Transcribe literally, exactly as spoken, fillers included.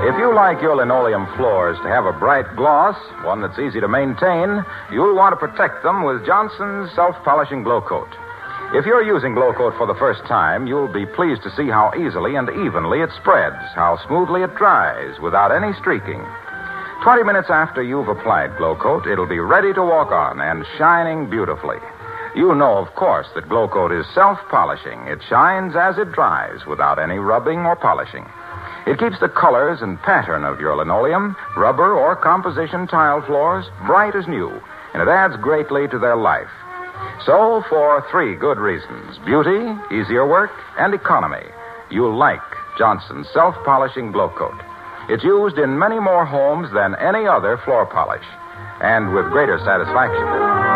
If you like your linoleum floors to have a bright gloss, one that's easy to maintain, you'll want to protect them with Johnson's self-polishing Glow Coat. If you're using Glow Coat for the first time, you'll be pleased to see how easily and evenly it spreads, how smoothly it dries without any streaking. Twenty minutes after you've applied Glow Coat, it'll be ready to walk on and shining beautifully. You know, of course, that Glow Coat is self-polishing. It shines as it dries without any rubbing or polishing. It keeps the colors and pattern of your linoleum, rubber, or composition tile floors bright as new, and it adds greatly to their life. So, for three good reasons, beauty, easier work, and economy, you'll like Johnson's self-polishing Glow Coat. It's used in many more homes than any other floor polish, and with greater satisfaction.